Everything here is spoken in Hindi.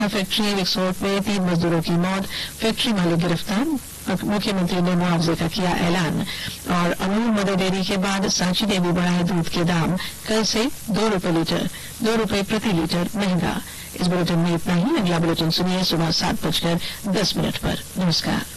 फैक्ट्री विस्फोट में 3 मजदूरों की मौत, फैक्ट्री मालिक गिरफ्तार। मुख्यमंत्री ने मुआवजे का किया ऐलान। और अमूल मदर डेयरी के बाद सांची ने भी बढ़ाए दूध के दाम, कल से 2 रुपए प्रति लीटर महंगा। इस बुलेटिन में इतना ही। अगला बुलेटिन सुनिए सुबह 7:10 पर। नमस्कार।